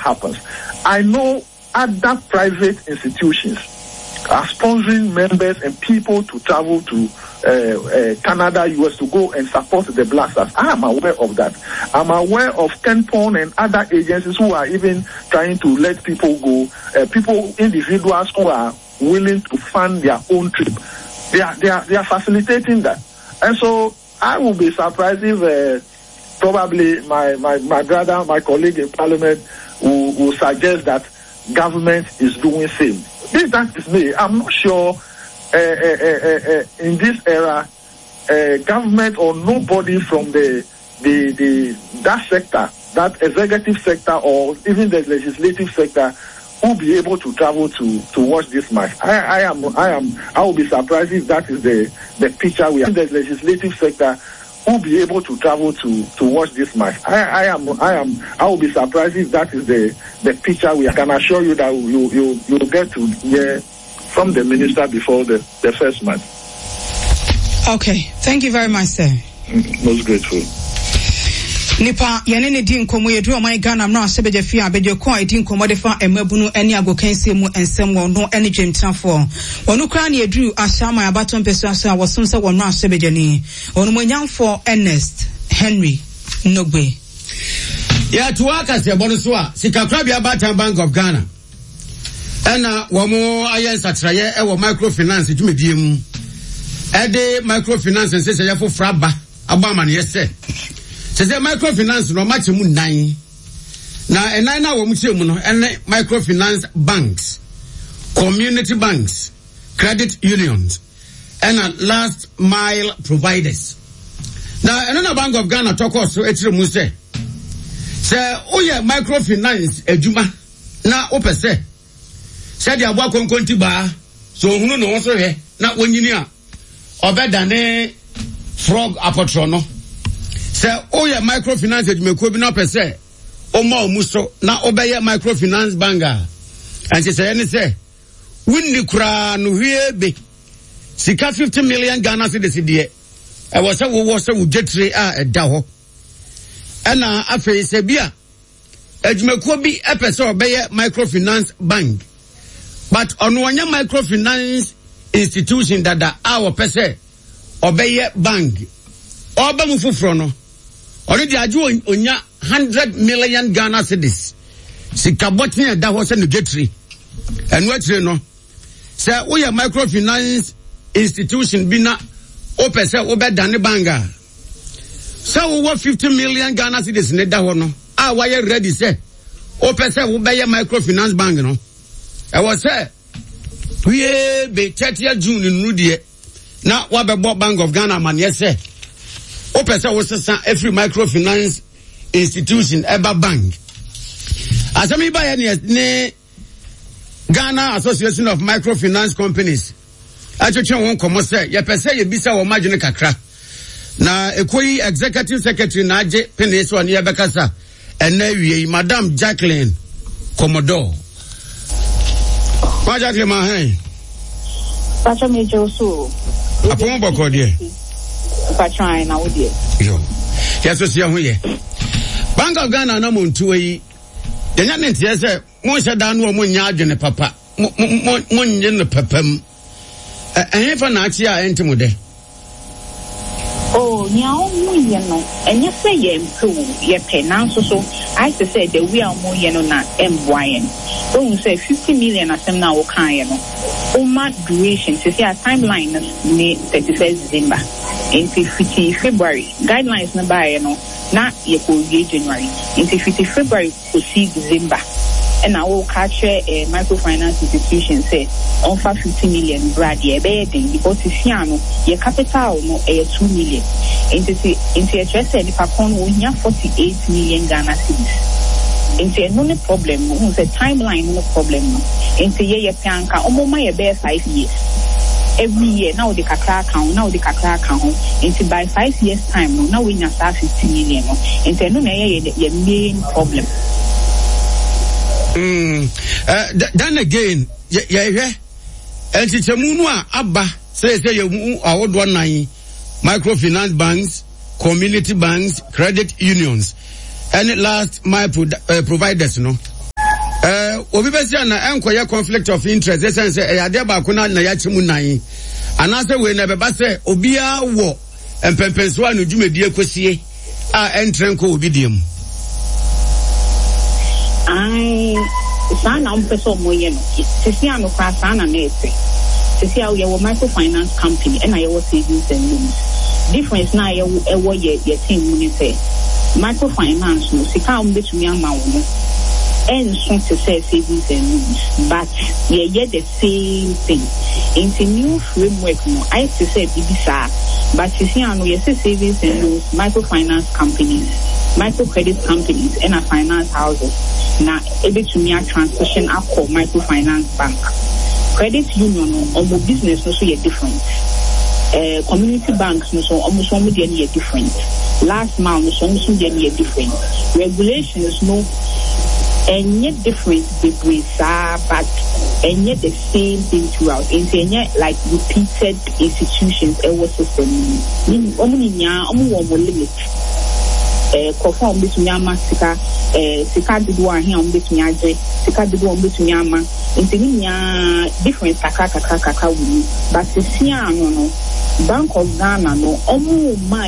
happens. I know other private institutions are sponsoring members and people to travel to Canada, US to go and support the Black Stars. I am aware of that. I'm aware of KenPom and other agencies who are even trying to let people go. Individuals who are willing to fund their own trip. They are facilitating that. And so I will be surprised if probably my brother, my colleague in Parliament will suggest that government is doing same. This that is me. I'm not sure in this era, government or nobody from that sector, that executive sector or even the legislative sector will be able to travel to watch this match. I will be surprised if that is the picture we are in the legislative sector will be able to travel to watch this match. I will be surprised if that is the picture we are. I can assure you that you'll get to hear from the minister before the first match. Okay, thank you very much, sir. Most grateful. Nipa yenene di nkomo yedru oman Ghana mra asebeje fi abeje ko edi nkomo de fa emabunu eni agokanse mu ensem won no eni dwemtafo onu kra na yedru ashama abaton peso aso a wosom se won mra asebeje ni onu monyamfo Ernest Henry Nogbe ya tuwaka se bonu so a sikakra bia Batan Bank of Ghana ena womo ayen satraye e wo microfinance dwumedie mu ede microfinance nse ya fo fraba abama ne yese se microfinance no match mu nine na enan na wo mu che mu no ene microfinance banks, community banks, credit unions and last mile providers. Now another Bank of Ghana talk us so etire mu say oye microfinance adwuma na opese say dia bua konkonti ba so hunu no so he na wonyini a obeda ne frog apotro no say oye microfinance adwumako bi na pese o ma omuso na obeye microfinance banker and say any say winni kura no hwebe sika 50 million Ghana cedis de e was say wo jetre a eda ho ena afei se bia adwumako bi epese obeye microfinance bank but on one microfinance institution that our pese obeye bank oba mu fufuro no already aju onya 100 million Ghana cedis sikabotin eda ho se no getri enu atire no se we microfinance institution bi na o pese obedane banga so we 50 million Ghana cedis ne da ho no a why ready say o pese wo be microfinance bank no e was say we be 30th June nu de na wa be Bank of Ghana man yes say o pese wo sesa every microfinance institution ever bank asami ba ya ne Ghana Association of Microfinance Companies achotwe won komo say ye pese ye bisa wo magene kakra na ekoyi executive secretary na age penis one ye bekasa ena wie Madam Jacqueline Commodore Jacqueline ma hen Pacha meje oso apon boko de Pacha na wodie yo yeso sia ho ye Bank of Ghana na montu yi yenya ne tie se mo hye da no mo nya adwene papa mo nye ne papam fa na achi a entimu de oh nyao mu ye no enye se ye mpo ye pe na so I say the we are more ye no na emboyen so say 50 million asem na wo kan ye no oma duration say a timeline ne 31st December into 50 February guidelines na ba ye no na ye ko ye January into 50 February ko see December and I will catch a microfinance institution say on for 50 million brad ye bedding because if your capital no 2 million into a trust and if I con 48 million Ghana cedis into no problem who's a timeline no problem into ye pianka my bear 5 years every year now the kakra account into by 5 years time now we have 50 million into no ye main problem. Then again, and it's a munua abba say you award 19 microfinance banks, community banks, credit unions, and last my providers no. Obi besi na enkoye conflict of interest esense ade ba ko na ya chimu nan anase we na beba se obia wo empempenso anu dwumadi ekosie a entrenko obi diem ai sana umpeso moye no sisi anu kwa sana nete sisi ya wo microfinance company and I was savings and loans difference na ye ewo ye thing mu ni say microfinance no sika umbetumi ama wo and so to say savings and loans, but yeah, the same thing. In the new framework, no, I to say BBSA, but you see, I know yes, savings and loans, microfinance companies, microcredit companies, and a finance houses. Now, able to me a transition up called microfinance bank, credit union, or more business, no, so you're different. Community banks, no, so almost one million year different. Last month, no, so almost year different. Regulations, no. And yet different degrees but and yet the same thing throughout. And yet like repeated institutions our system. Limit. Conform between Yama Sika, Sika Didua here on between Yaje, Sika Didua between Yama, and different kaka with but the Siano Bank of Ghana no my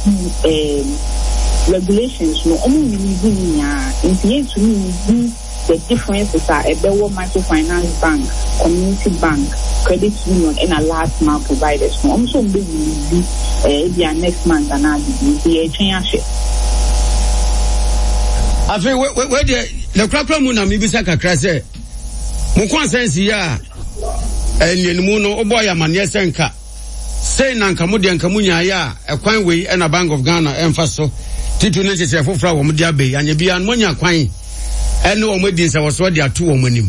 regulations no only really to me the differences are a better microfinance bank, community bank, credit union, and a last mile providers. No, I'm so big their next month and I'll be a change. I feel where the Crackamuna maybe Saka say Mukwan sense ya and Yemuno Oboya Manyesenka say Nankamudi and Kamunya ya a coin way and a Bank of Ghana and Faso. Titu nese se fofra wo mdia be anye bia no nya kwan ene wo medi se wo so dia to wo manim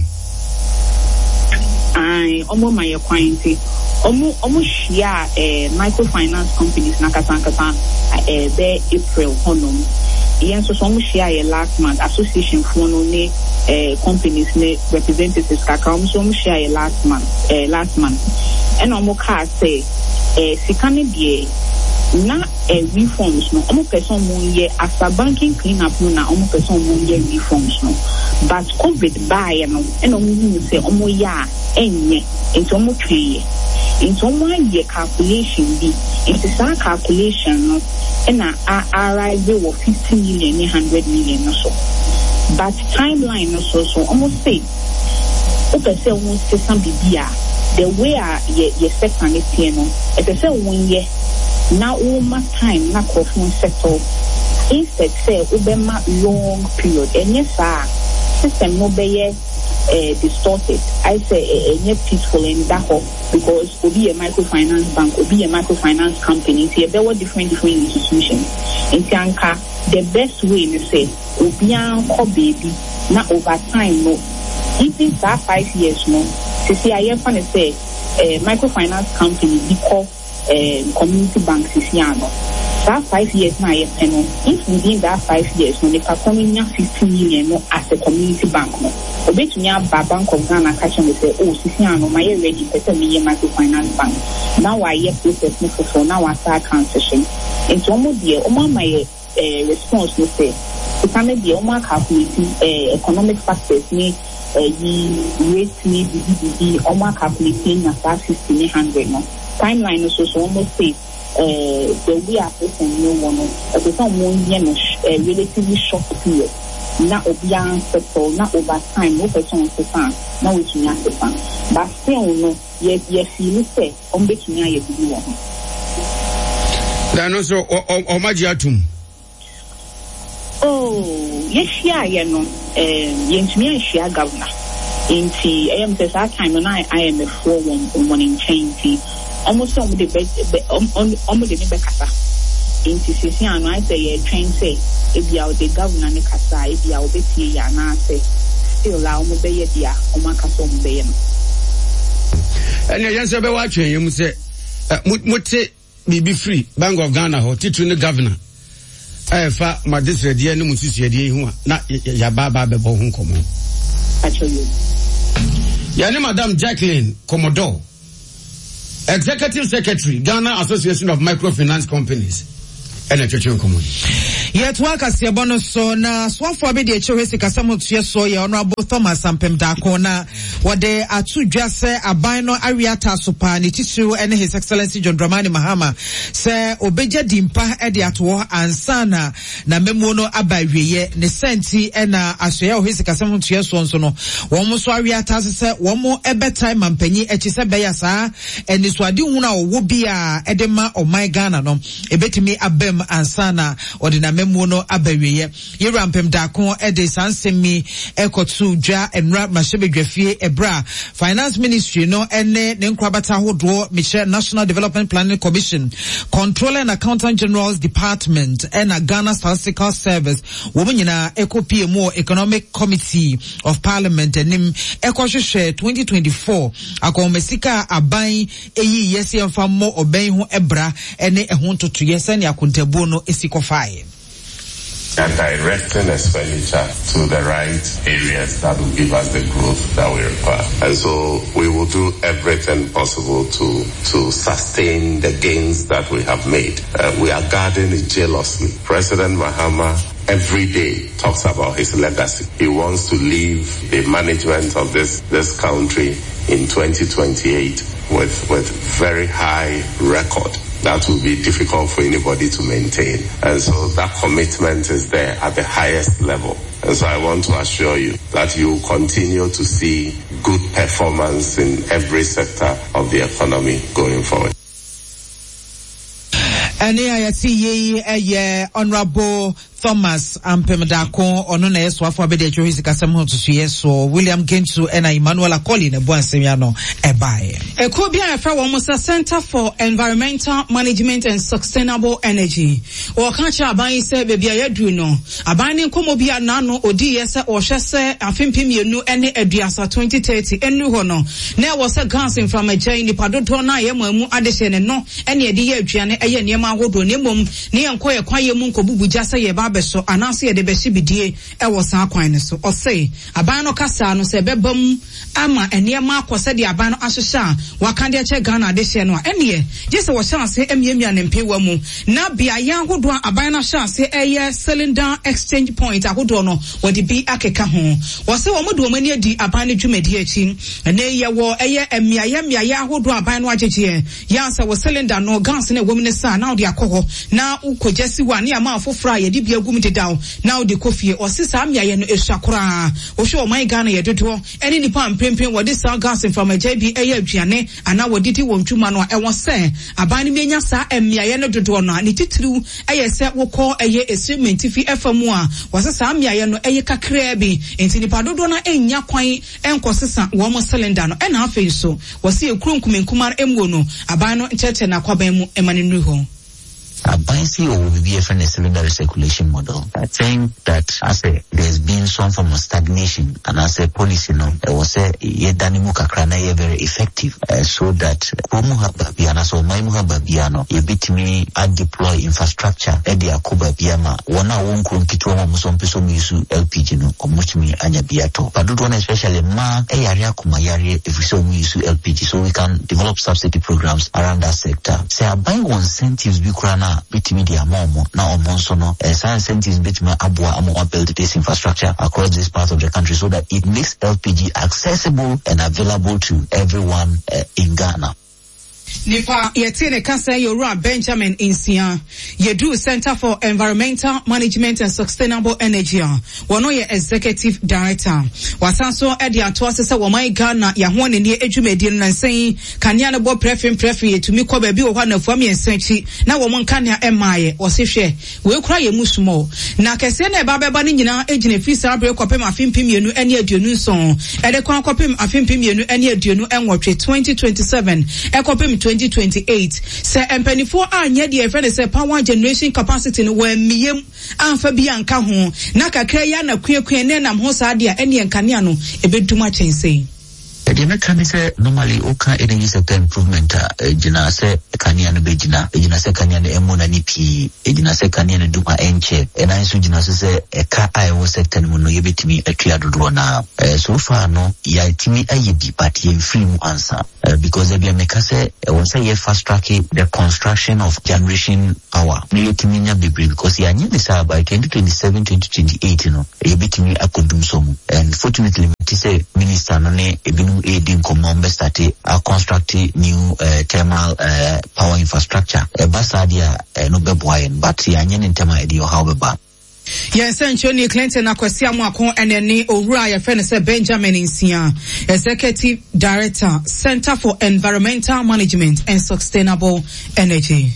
ai omo maye kwan ti omo hia microfinance companies na kasa be April honom yen so omo hia last month association for no ne companies ne representatives kaka omo hia last month and omo ka say sikane die na reforms no omo person mo ye after banking clean up no na omo person mo ye reforms no but COVID buy no and omo say omo ya enye into omo tweye into omo ye calculation bi into that calculation no na arrive with 50 million 100 million no so but timeline no so omo say o person won say some bibia the way ye sector ne tie no e person won ye now all my time na crofon settle instead say ubema long period and yes system no be distorted I say peaceful in that because obi a microfinance bank obi a microfinance company see there were different institutions in Tianka the best way to say obi an ko baby na over time no even that 5 years no to see I fan say microfinance company because community banks is yano. That 5 years now, if within that 5 years, when they perform 50 million as a community bank, obey to me Bank of Ghana catch and say, oh, Sisiano, my ready for me microfinance bank. Now I hear process for now I start concession. And so my response will say, to come at the Oma calculating economic factors me rate me Oma calculating na 50 no. Timeline is also almost say the way I person no one at the time a relatively short period. Not obian settle, not over time, no person to fan, now it's me to fan. But still no, yes, you say on between me you want. Then also Omajiatum. Oh, yes, yeah, you know, yes, me and share governor. In T, I am this time and I am a 4-1 in chain. Almost on the Becasa. In Sicilian, I say a train say, if you are the governor, Nicasa, if you are the and I say, still allow me be a dear, or Macasom Bayam. And the answer by watching you say, Mutte be free, Bank of Ghana, or teaching the governor. I fa my district, dear Numusis, not Yababa Bebo Hunkomo. Actually, Yana Madame Jacqueline Commodore. Executive Secretary, Ghana Association of Microfinance Companies. ena twetwe nkomo yet waka se bono so na swafo be de chewe sika samotu so ye honorable Thomas Ampem Darko na wode atudwa se aban no awiata so pa ne titiru ene His Excellency John Dramani Mahama se obeja dimpa e de ato ansana na memo no abawiye ne senti ena asoya o sika samotu so nso no wo so awiata se wo ebe time ampanyi echi se be ya saa eni so ade hu na wo bia e de ma o my Ghana no ebetimi abem ansana ode na memo no abawiye Yera Ampem Darko e de sansemi ekotu dwa enra mashebedwafie ebra finance ministry no ene ne nkrabata hodo Michelle National Development Planning Commission Controller and Accountant General's Department and Ghana Statistical Service womenyina ekopie mo Economic Committee of Parliament enim ekohwehwe 2024 akomesika aban eyi yesi emfa mo oban ho ebra ene ehon toto yesa ne akontabuo no esikofae and directing expenditure to the right areas that will give us the growth that we require. And so we will do everything possible to sustain the gains that we have made. We are guarding it jealously. President Mahama every day talks about his legacy. He wants to leave the management of this country in 2028 with very high record. That will be difficult for anybody to maintain. And so that commitment is there at the highest level. And so I want to assure you that you will continue to see good performance in every sector of the economy going forward. And here I see ye Honorable Thomas Ampem Darko ono na yeso afọ abede atwa hisi kasam ho to yeso William Gentu ena Emmanuel Akoli na buansem no ebae eko bia efa wo musa Center for Environmental Management and Sustainable Energy o ka cha aban se bebia yadu no aban ne nkomo bia na no odi yese o hwese afempemienu ene aduasa 2030 enu ho no na wo se gas from agyan ni padodo na ye mamu adehye ne no ene ede ye aduane eye niam ahodo ne mom ne enkoye kwaye mu nkobubuja se ye ba so anase de beshi bidie e wo san kwan ne so o say aban no kasa no se bebam ama eniema akose de aban no ahwehya waka de che Ghana de hye no ene je se wo chance emiemia ne mpewa mu na bia ya hodo aban no chance eye cylinder exchange point ahodo no wo de bi akeka ho wo se wo modo mani adi aban no dwumadi achi ene ye wo eye emiaya ya ahodo aban no agegye ya se wo cylinder no gas na wo mne sa na wo de akoho na ukojasi wa ne ama afofra ye de gumididao now the coffee or sister amya no esakura o show my Ghana ye dodo any nipa mprempren wo this gas from a JB eye aduane ana wo didi wo ntuma no e won se aban ni menya sa amya ye no dodo no ani titiriu eye se wo call eye esiment fi efamu a wo se sa amya ye no eye kakra bi enti nipa dodo na enya kwan enkosesa wo mo cylinder no e na afi so wo se ekuru nkumenkuma emwo no aban no ncheche na kwaban mu emane nru ho Abansi or BFN cylinder recirculation model. I think that there's been some form of stagnation, and as a policy, it was yedanimu kakrana very effective, so that Muha Babiana so my Muha Babiano, ye bit me and deploy infrastructure, Eddie Akuba Biama, wana wonku kitwa musompiso misu LPG no, or much me anya biato. But do one especially ma area kumayari if we so misu LPG, so we can develop subsidy programs around that sector. Say I buy one incentives bikrana bitimi dia momo na omonso no science incentives bitimi abua amo build this infrastructure across this part of the country so that it makes LPG accessible and available to everyone in Ghana. Nipa yetine kasa Yorua Benjamin Insia Yedu Center for Environmental Management and Sustainable Energy wono ye executive director wasanso edi atwase se wo my Ghana ya ho ne ne edwumedi no nsen kania ne bo prefin yetumi ko ba bi wo hwa na fuam yensanchi na wo mon kania emaye wo se hwe we kura ye musumo na kese na eba beba ne nyina egine fi sabre kopem afimpimienu ene aduonu nson ede kwan kopem afimpimienu ene aduonu enwotwe 2027 ekopem 2028 say empanifo anya de efre say power generation capacity no wa miyem amfa bi anka ho na kakra ya na kuekue ne nam ho sa de ene nkane ano ebeduma chense the mechanism normally oka energy sector improvement jina se kania no begina jina se kania no emu na nipi jina se kania no duma enche ena nso jina se eka ayo sector no no yebetimi atua dodo na so far no ya timi ayedi but ye free mu answer because they be make say once a fast track the construction of generation power. Me yetiminya bibri because ya nyi this by 2027 2028 ebitimi akodum somu. And fortunately me say minister no ne ebinu edin komombe start a construct new thermal power infrastructure. Basadia no beboyen but ya nyi ntema edi o how beba. Yes, and Johnny Clinton akwasi amwako eneni owura ya friend say Benjamin Insia, Executive Director, Center for Environmental Management and Sustainable Energy.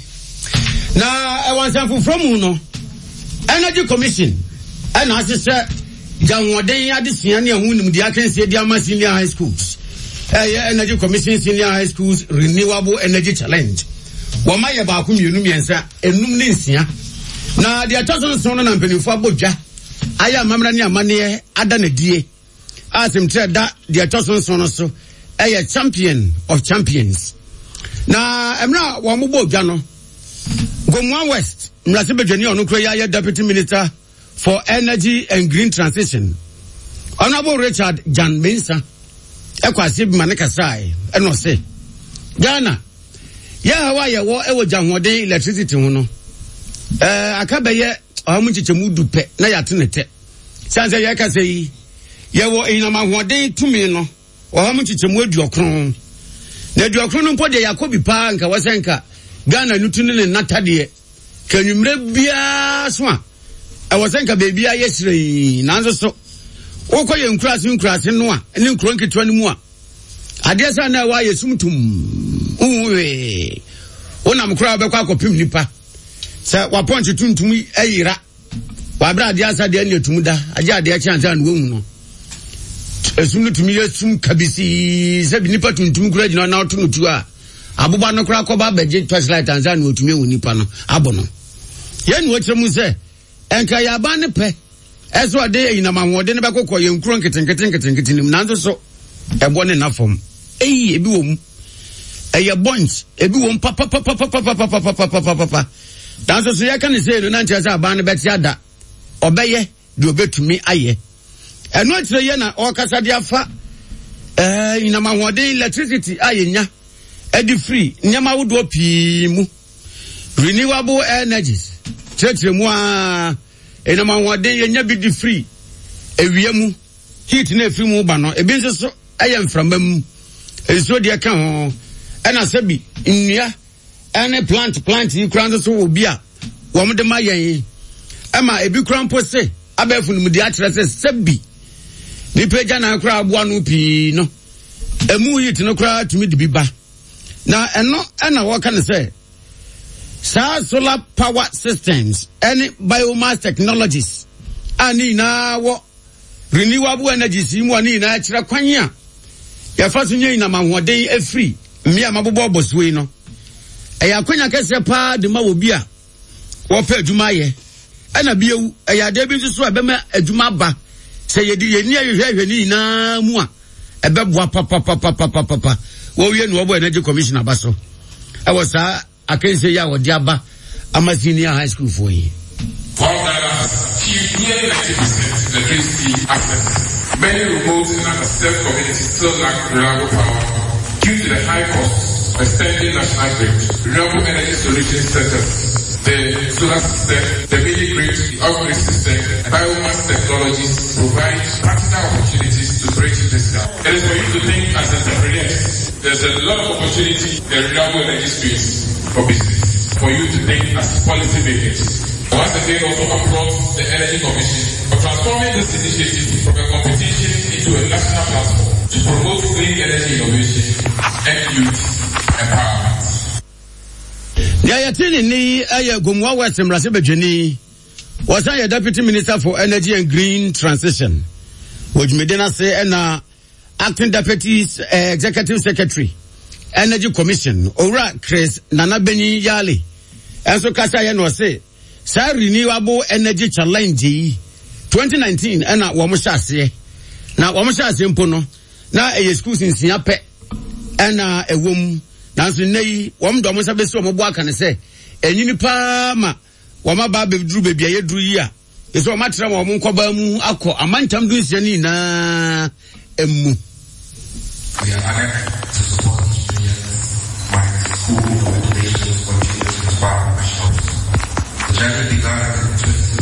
Na I want some from uno Energy Commission and as I said Janwoden adisia ne ahunum dia kan say dia ma senior high schools. Energy Commission senior high schools renewable energy challenge. Woma ye ba ku mienu miensa enum ne nsia. Na the attention son na mpanifo abodwa aya mamra ne amane ada na die asem tre da the attention son so champion of champions na emra wo mobodwa no Gomwa West mrase bedwani onu kro ya deputy minister for energy and green transition Honorable Richard Jan Mensa ekwase bi mane kasai eno se Ghana ya hawa ye wo ewo janhode electricity ho no akabeye amuchichemu dupe na yatenete sanse ye ka sei ye wo inama hoden tumi no amuchichemu aduokron na aduokron no pode yakobi pa nka wasenka Ghana nutune ne natade kanwumre bia so a wasenka bebia yesire nanzo so okoye nkurase no a ne nkron ketwa ne mu a ade sa na wa yesumtum uwe onam kura obekwa akopim nipa sa wa point tuntum ayira wa bra de asa de ne tumuda aja de chanza no wu no esum tumi yesum kabisi se bi nipa tuntum kura gina na oto no tu a abuba no kura koba beje torchlight Tanzania otumi wu nipa no abo no ye nu okyeremu se enka ya ba ne pe eso de yina mahode ne bekokọ ye nkuro nketenkete nim nanzo so ebo ne na fom ebi wo mu eye bunch ebi wo papa danso so yaka ne say no na ntia say aba ne beti ada obeye de obetumi aye eno akire ye na okasa de afa ina mahode electricity ayenya edi free nyama wodo pii mu renewable energies church mu a ina mahode yenya bi di free ewie mu heat na free mu ba no ebi nso so aye mframam eso de ka ho ena sabi nnua ene plant yi kran so obi a wo mo de ma yen ama ebi kran po se abefu no de akere se sabi ni peja na kra aboa no pi no emu yit no kra tumi de bi ba na eno ena wo kan se sa solar power systems any biomass technologies ani na wo renewable energy simu ani na akere kwan a ya fa so nyi na mahode afri mi amabobo oboswe no eya kwanya kese pa de ma obi a wo pa adwuma ye ana biewu eya de bi nso abema adwuma ba se yedi yeni ahwehwe ni na mu a ebeboa papa wo wie no obo energy commission abaso e was akense ya wodi aba ama senior high school for yi nearly 90% electricity access. Many remote and underserved communities still lack reliable power due to the high costs of extending national grid. Renewable energy solution centers, the solar system, the mini grid, the off-grid system, and biomass technologies provide practical opportunities to bridge this gap. It is for you to think as entrepreneurs. There's a lot of opportunity in the renewable energy space for business. For you to think as policy makers. Once again, also applaud the Energy Commission for transforming this initiative from a competition into a national platform to promote clean energy innovation and youth empowerment. Yayatini ni aya Gomwa West Mrase Bedweni was a Deputy Minister for Energy and Green Transition, which Medina say and Acting Deputy Executive Secretary Energy Commission Ora Chris Nana Beni Yali and so Kasayan was say Sa renewable energy challenge 2019 ena wo mo hyase na wo mo hyase mpo no na e schools in Siape ena ewom na so nei wo mo do mo sabe so mo bo aka ne se enyini pa ma wo ma ba be duru be bia ye duru yi a e so ma tra mo nkoba mu akọ amantam du nsia ni na emu. We are to support Google regulations continue to inspire questions. The journey began in